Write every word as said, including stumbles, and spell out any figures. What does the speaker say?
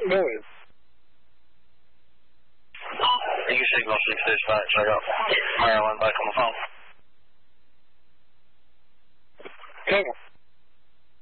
Go ahead. You signal six dispatch. I got Maryland back on the phone.